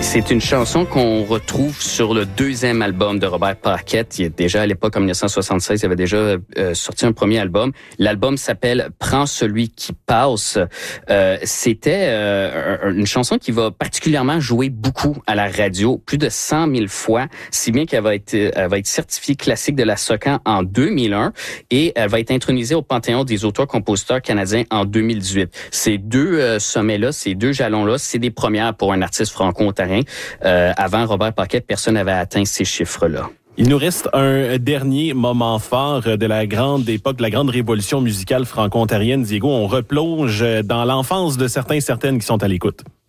C'est une chanson qu'on retrouve sur le deuxième album de Robert Paquette. Il est déjà à l'époque, en 1976, il avait déjà sorti un premier album. L'album s'appelle « Prends celui qui passe ». C'était une chanson qui va particulièrement jouer beaucoup à la radio, plus de 100 000 fois, si bien qu'elle va être certifiée classique de la SOCAN en 2001 et elle va être intronisée au Panthéon des auteurs-compositeurs canadiens en 2018. Ces deux sommets-là, ces deux jalons-là, c'est des premières pour un artiste franco-ontarien. Avant Robert Paquette, personne n'avait atteint ces chiffres-là. Il nous reste un dernier moment fort de la grande époque, de la grande révolution musicale franco-ontarienne. Diego, on replonge dans l'enfance de certains et certaines qui sont à l'écoute.